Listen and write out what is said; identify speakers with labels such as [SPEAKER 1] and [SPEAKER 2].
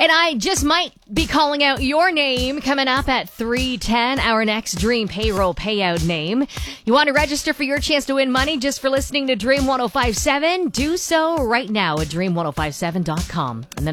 [SPEAKER 1] And I just might be calling out your name coming up at 3:10, our next Dream Payroll payout name. You want to register for your chance to win money just for listening to Dream 105.7? Do so right now at dream1057.com. And then